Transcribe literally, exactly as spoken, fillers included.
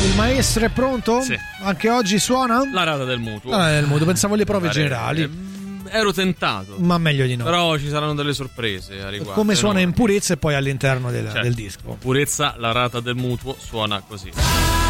Il maestro è pronto? Sì. Anche oggi suona? La rata del mutuo. Ah, del mutuo. Pensavo alle prove Pare- generali. eh, Ero tentato. Ma meglio di no. Però ci saranno delle sorprese a riguardo. Come suona no? in purezza e poi all'interno del, Certo. del disco. Purezza, la rata del mutuo suona così.